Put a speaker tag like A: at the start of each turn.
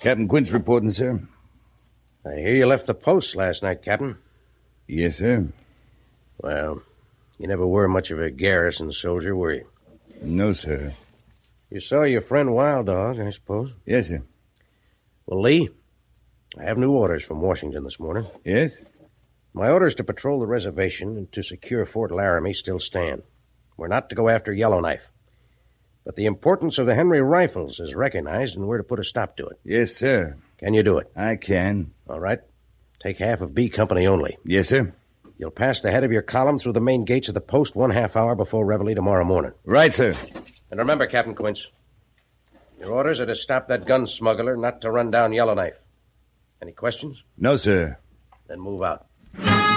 A: Captain Quince reporting, sir.
B: I hear you left the post last night, Captain.
A: Yes, sir.
B: Well, you never were much of a garrison soldier, were you?
A: No, sir.
B: You saw your friend Wild Dog, I suppose?
A: Yes, sir.
B: Well, Lee, I have new orders from Washington this morning.
A: Yes?
B: My orders to patrol the reservation and to secure Fort Laramie still stand. We're not to go after Yellowknife. But the importance of the Henry rifles is recognized, and we're to put a stop to it.
A: Yes, sir.
B: Can you do it?
A: I can.
B: All right. Take half of B Company only.
A: Yes, sir.
B: You'll pass the head of your column through the main gates of the post 1/2 hour before Reveille tomorrow morning.
A: Right, sir.
B: And remember, Captain Quince, your orders are to stop that gun smuggler, not to run down Yellowknife. Any questions?
A: No, sir.
B: Then move out.